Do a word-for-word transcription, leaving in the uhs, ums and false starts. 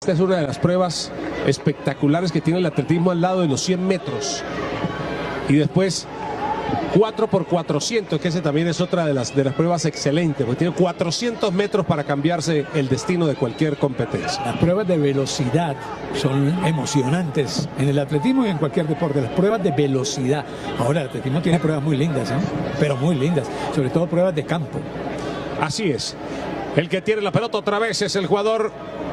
esta es una de las pruebas espectaculares que tiene el atletismo al lado de los cien metros. Y después cuatro por cuatrocientos, que ese también es otra de las, de las pruebas excelentes, porque tiene cuatrocientos metros para cambiarse el destino de cualquier competencia. Las pruebas de velocidad son emocionantes en el atletismo y en cualquier deporte. Las pruebas de velocidad. Ahora, el atletismo tiene pruebas muy lindas, ¿eh? Pero muy lindas, sobre todo pruebas de campo. Así es. El que tiene la pelota otra vez es el jugador